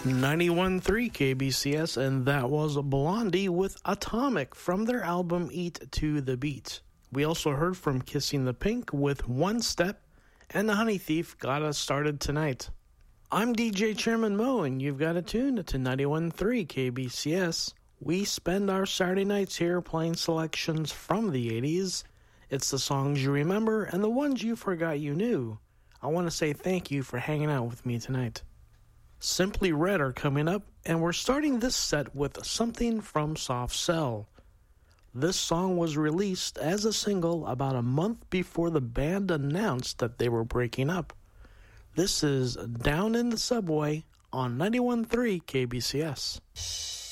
91.3 KBCS, and that was Blondie with Atomic from their album Eat to the Beat. We also heard from Kissing the Pink with One Step, and The Honey Thief got us started tonight. I'm DJ Chairman Mo, and you've got it tuned to 91.3 KBCS. We spend our Saturday nights here playing selections from the 80s. It's the songs you remember and the ones you forgot you knew. I want to say thank you for hanging out with me tonight. Simply Red are coming up, and we're starting this set with something from Soft Cell. This song was released as a single about a month before the band announced that they were breaking up. This is Down in the Subway on 91.3 KBCS.